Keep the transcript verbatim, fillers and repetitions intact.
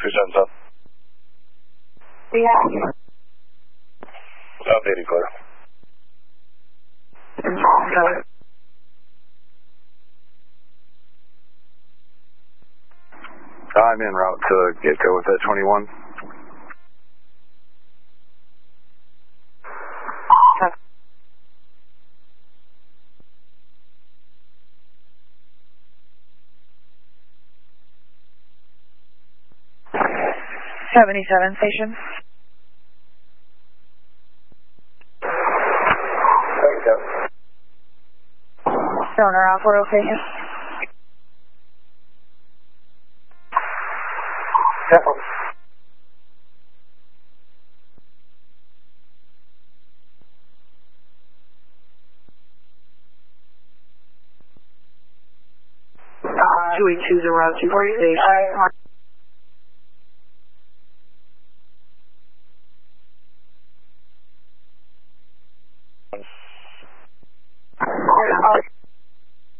two seven seven. Yeah. Updated, clear. Okay. I'm en route to Gitco with that twenty-one. seventy-seven station. Stoner Alpha location. Yep. two eight two zero two four eight.